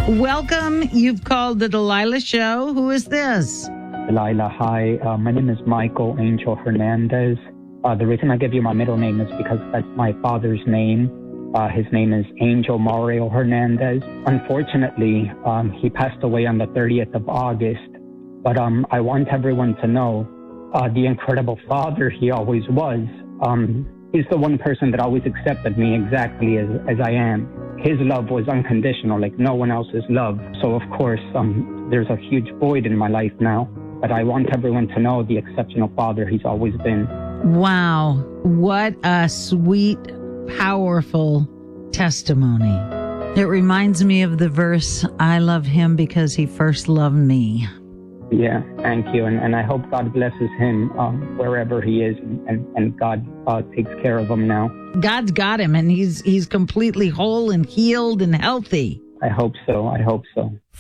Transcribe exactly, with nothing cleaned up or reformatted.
Welcome. You've called the Delilah Show. Who is this? Delilah, hi. Uh, my name is Michael Angel Hernandez. Uh, the reason I give you my middle name is because that's my father's name. Uh, his name is Angel Mario Hernandez. Unfortunately, um, he passed away on the thirtieth of August. But um, I want everyone to know uh, the incredible father he always was. Um, he's the one person that always accepted me exactly as, as I am. His love was unconditional, like no one else's love. So, of course, um, there's a huge void in my life now. But I want everyone to know the exceptional father he's always been. Wow. What a sweet, powerful testimony. It reminds me of the verse, I love him because he first loved me. Yeah, thank you. And, and I hope God blesses him um, wherever he is, and, and God uh, takes care of him now. God's got him, and he's he's completely whole and healed and healthy. I hope so. I hope so.